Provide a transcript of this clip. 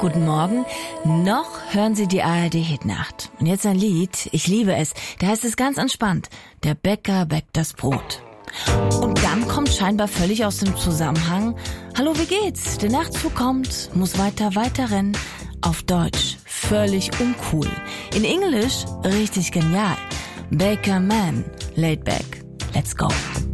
Guten Morgen. Noch hören Sie die ARD-Hitnacht. Und jetzt ein Lied, ich liebe es. Da heißt es ganz entspannt: Der Bäcker bäckt das Brot. Und dann kommt scheinbar völlig aus dem Zusammenhang: Hallo, wie geht's? Der Nachtzug kommt, muss weiter rennen. Auf Deutsch völlig uncool. In Englisch richtig genial. Baker Man, laid back, let's go.